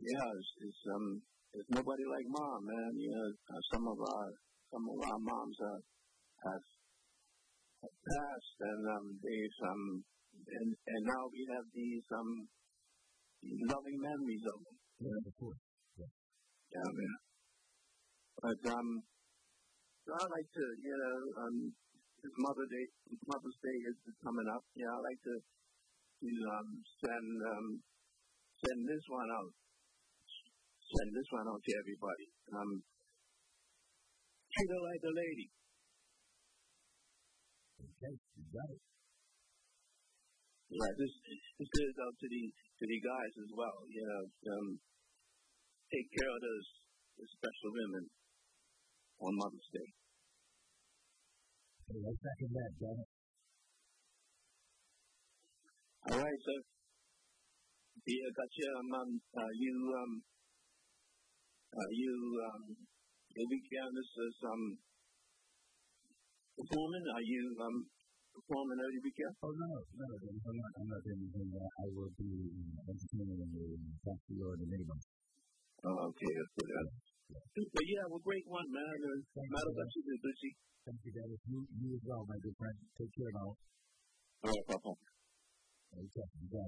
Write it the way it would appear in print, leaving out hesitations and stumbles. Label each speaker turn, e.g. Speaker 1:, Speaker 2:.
Speaker 1: Yeah, it's nobody like mom, man. You know, some of our moms have passed, and and now we have these loving memories of them.
Speaker 2: Yeah, of course. Yeah.
Speaker 1: Yeah, man. But so I like to, this Mother's Day is coming up. Yeah, I like to send this one out. Send this one out to everybody. Treat her like a lady.
Speaker 2: Okay, you got it.
Speaker 1: Yeah, this goes out to the guys as well. Take care of the special women on Mother's Day.
Speaker 2: Hey, let's second that, John.
Speaker 1: All right, so gotcha. Your weekend is performing. Are you performing every weekend?
Speaker 2: Oh no, I'm not doing anything. I will be entertaining in the factory or the neighbor.
Speaker 1: Oh, okay, that's good. But you have a great one, man. Matter of fact, you did, Lucy.
Speaker 2: Thank you, Dennis. You as well, my good friend. Take care now.
Speaker 1: All right, Papa.
Speaker 2: Okay, you got it.